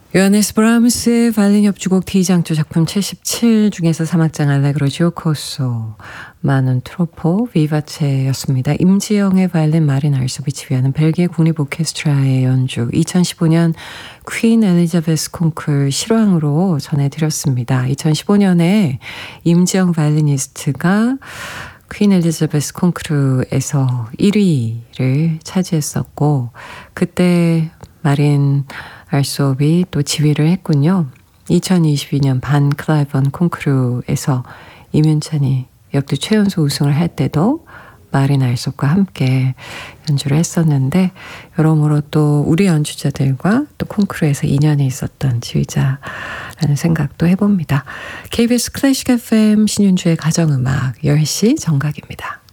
요하네스 브라함스의 바이올린 협주곡 D장조 작품 77 중에서 3악장 알레그로 지오코소 마눈 트로포 비바체였습니다. 임지영의 바이올린 마린 알소비치 위하는 벨기에 국립 오케스트라의 연주 2015년 퀸 엘리자베스 콩쿨 실황으로 전해드렸습니다. 2015년에 임지영 바이올리니스트가 퀸 엘리자베스 콩쿠르에서 1위를 차지했었고 그때 마린 알소비 또 지휘를 했군요. 2022년 반 클라이번 콩쿠르에서 임윤찬이 역대 최연소 우승을 할 때도 마린 알소비과 함께 연주를 했었는데 여러모로 또 우리 연주자들과 또 콩쿠르에서 인연이 있었던 지휘자라는 생각도 해봅니다. KBS 클래식 FM 신윤주의 가정음악 10시 정각입니다.